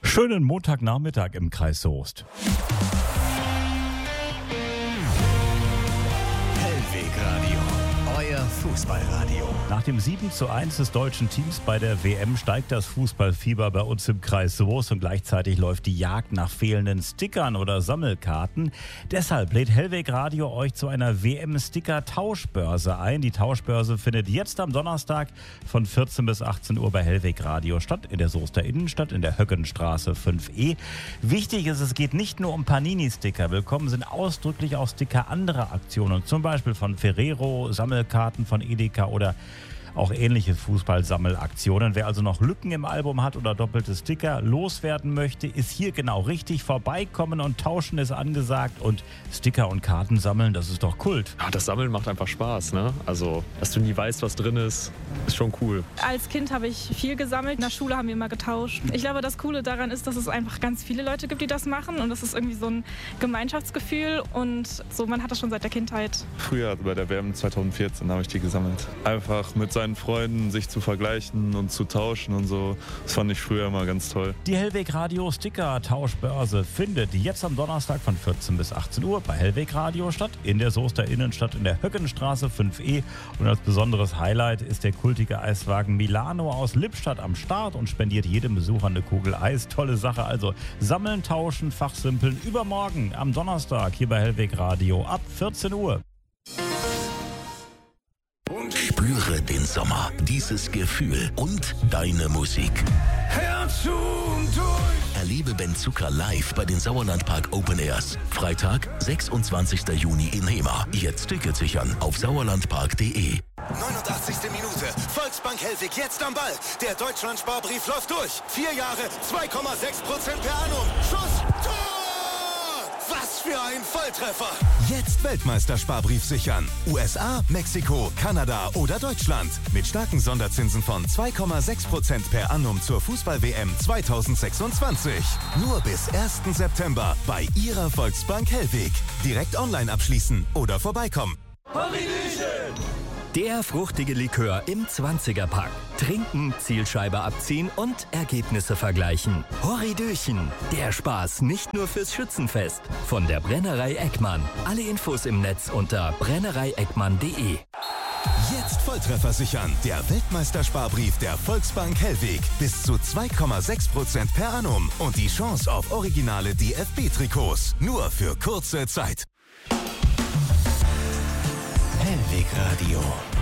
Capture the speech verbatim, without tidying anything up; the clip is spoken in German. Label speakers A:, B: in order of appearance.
A: Schönen Montagnachmittag im Kreis Soest.
B: Hellwegradio, euer Fußballradio.
A: Nach dem sieben zu eins des deutschen Teams bei der W M steigt das Fußballfieber bei uns im Kreis Soest und gleichzeitig läuft die Jagd nach fehlenden Stickern oder Sammelkarten. Deshalb lädt Hellwegradio euch zu einer W M-Sticker-Tauschbörse ein. Die Tauschbörse findet jetzt am Donnerstag von vierzehn bis achtzehn Uhr bei Hellwegradio statt, in der Soester Innenstadt, in der Höckenstraße fünf E. Wichtig ist, es geht nicht nur um Panini-Sticker. Willkommen sind ausdrücklich auch Sticker anderer Aktionen, zum Beispiel von Ferrero, Sammelkarten von Edeka oder auch ähnliche Fußballsammelaktionen. Wer also noch Lücken im Album hat oder doppelte Sticker loswerden möchte, ist hier genau richtig. Vorbeikommen und tauschen ist angesagt und Sticker und Karten sammeln, das ist doch Kult.
C: Ja, das Sammeln macht einfach Spaß, ne? Also, dass du nie weißt, was drin ist, ist schon cool.
D: Als Kind habe ich viel gesammelt. In der Schule haben wir immer getauscht. Ich glaube, das Coole daran ist, dass es einfach ganz viele Leute gibt, die das machen und das ist irgendwie so ein Gemeinschaftsgefühl und so, man hat das schon seit der Kindheit.
E: Früher bei der W M zweitausendvierzehn habe ich die gesammelt. Einfach mit seinen Freunden sich zu vergleichen und zu tauschen und so. Das fand ich früher immer ganz toll.
A: Die Hellwegradio Sticker Tauschbörse findet jetzt am Donnerstag von vierzehn bis achtzehn Uhr bei Hellwegradio statt, in der Soester Innenstadt in der Höckenstraße fünf E. Und als besonderes Highlight ist der kultige Eiswagen Milano aus Lippstadt am Start und spendiert jedem Besucher eine Kugel Eis. Tolle Sache. Also sammeln, tauschen, fachsimpeln übermorgen am Donnerstag hier bei Hellwegradio ab vierzehn Uhr.
B: Spüre den Sommer, dieses Gefühl und deine Musik.
F: Hör zu und durch.
B: Erlebe Benzuka live bei den Sauerlandpark Open Airs. Freitag, sechsundzwanzigster Juni in Hemer. Jetzt Ticket sichern auf sauerlandpark punkt de.
F: neunundachtzigste Minute. Volksbank Hellwig jetzt am Ball. Der Deutschland-Sparbrief läuft durch. Vier Jahre, zwei Komma sechs Prozent per annum. Schuss, Tor! Was für ein Volltreffer!
G: Jetzt Weltmeistersparbrief sichern. U S A, Mexiko, Kanada oder Deutschland. Mit starken Sonderzinsen von zwei Komma sechs Prozent per annum zur Fußball-W M zweitausendsechsundzwanzig. Nur bis ersten September bei Ihrer Volksbank Hellwig. Direkt online abschließen oder vorbeikommen.
H: Der fruchtige Likör im zwanziger-Pack. Trinken, Zielscheibe abziehen und Ergebnisse vergleichen. Horridöchen. Der Spaß nicht nur fürs Schützenfest. Von der Brennerei Eckmann. Alle Infos im Netz unter brennerei eckmann punkt de.
G: Jetzt Volltreffer sichern. Der Weltmeistersparbrief der Volksbank Hellwig. Bis zu zwei Komma sechs Prozent per annum. Und die Chance auf originale D F B-Trikots. Nur für kurze Zeit.
B: Hellwegradio.